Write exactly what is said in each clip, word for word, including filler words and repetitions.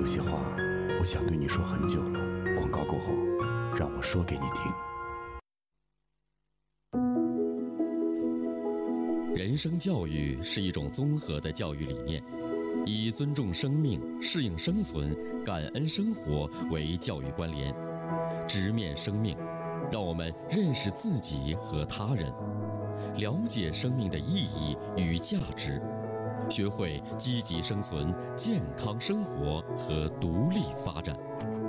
些话，我想对你说很久了。广告过后，让我说给你听。 人生教育是一种综合的教育理念，以尊重生命、适应生存、感恩生活为教育关联。直面生命，让我们认识自己和他人，了解生命的意义与价值，学会积极生存、健康生活和独立发展。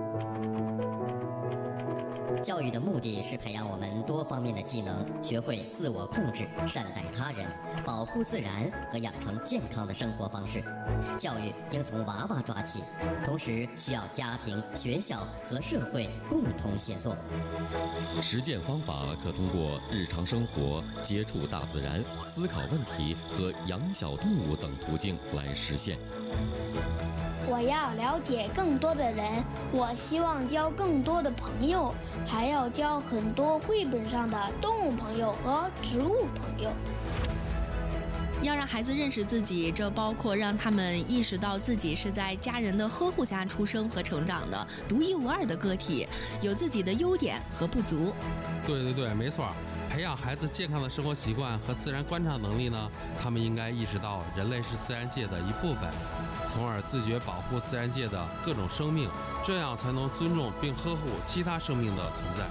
教育的目的是培养我们多方面的技能，学会自我控制、善待他人、保护自然和养成健康的生活方式。教育应从娃娃抓起，同时需要家庭、学校和社会共同协作。 实践方法可通过日常生活、接触大自然、思考问题和养小动物等途径来实现。 我要了解更多的人，我希望交更多的朋友，还要交很多绘本上的动物朋友和植物朋友。 要让孩子认识自己，这包括让他们意识到自己是在家人的呵护下出生和成长的独一无二的个体，有自己的优点和不足。 对对对，没错。培养孩子健康的生活习惯和自然观察能力呢，他们应该意识到人类是自然界的一部分，从而自觉保护自然界的各种生命，这样才能尊重并呵护其他生命的存在。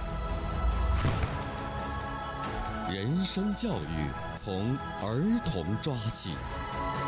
人生教育从儿童抓起。